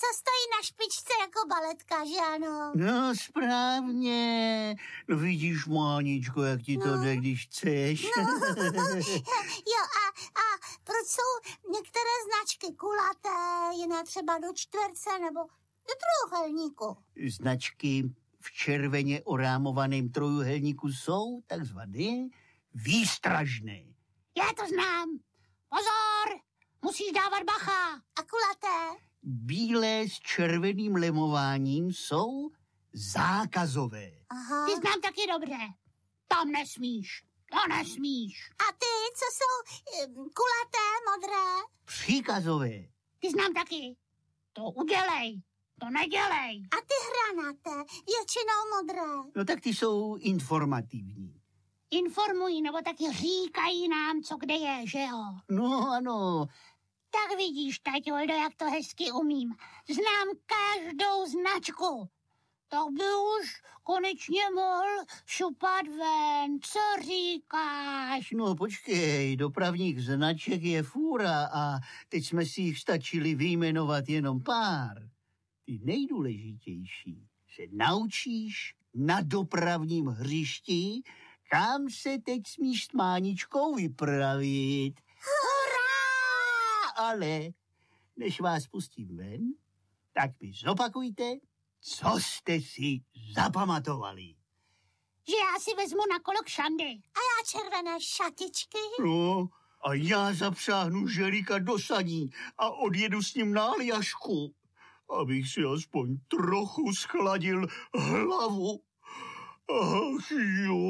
co stojí na špičce jako baletka, že ano? No, správně. No vidíš, Máničko, jak ti to jde, když chceš. Jo, a proč jsou některé značky kulaté, jiné třeba do čtverce nebo do trojúhelníku? Značky v červeně orámovaném trojúhelníku jsou takzvané výstražné. Já to znám. Pozor, musíš dávat bacha. A kulaté? Bílé s červeným lemováním jsou zákazové. Aha. Ty znám taky dobře. Tam nesmíš. To nesmíš. A ty, co jsou kulaté, modré? Příkazové. Ty znám taky. To udělej. To nedělej. A ty hranaté, většinou modré. No tak ty jsou informativní. Informují, nebo taky říkají nám, co kde je, že jo? No ano. Tak vidíš, taťoldo, jak to hezky umím. Znám každou značku. Tak by už konečně mohl šupat ven. Co říkáš? No počkej, dopravních značek je fůra a teď jsme si jich stačili vyjmenovat jenom pár. Ty nejdůležitější se naučíš na dopravním hřišti, kam se teď smíš s Máničkou vypravit. Hurá! Ale než vás pustím ven, tak mi zopakujte, co jste si zapamatovali. Že já si vezmu na kolo Kšandy. A já červené šatičky. No, a já zapřáhnu želíka do saní a odjedu s ním na Aljašku, abych si aspoň trochu schladil hlavu. Ach jo.